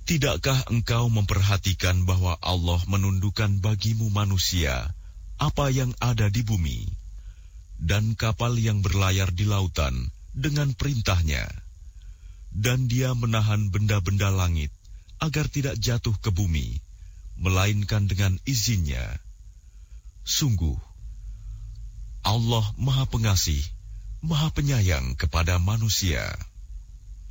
Tidakkah engkau memperhatikan bahwa Allah menundukkan bagimu manusia apa yang ada di bumi, dan kapal yang berlayar di lautan dengan perintahnya, dan Dia menahan benda-benda langit agar tidak jatuh ke bumi, melainkan dengan izinnya. Sungguh, Allah Maha Pengasih, Maha Penyayang kepada manusia.